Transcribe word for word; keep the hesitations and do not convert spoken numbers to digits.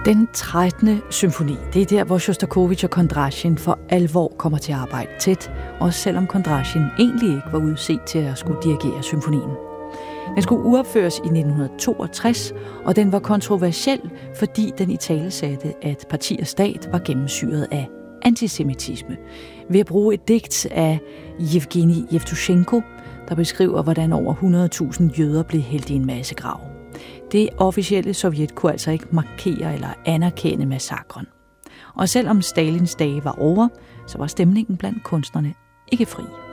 Den trettende symfoni, det er der, hvor Sjostakovitj og Kondrasjin for alvor kommer til at arbejde tæt, også selvom Kondrasjin egentlig ikke var udset til at skulle dirigere symfonien. Den skulle uopføres i nitten toogtres, og den var kontroversiel, fordi den italesatte, at parti og stat var gennemsyret af antisemitisme, ved at bruge et digt af Jevgenij Jevtusjenko, der beskriver, hvordan over hundrede tusind jøder blev hældt i en massegrav. Det officielle Sovjet kunne altså ikke markere eller anerkende massakren. Og selvom Stalins dage var over, så var stemningen blandt kunstnerne ikke fri.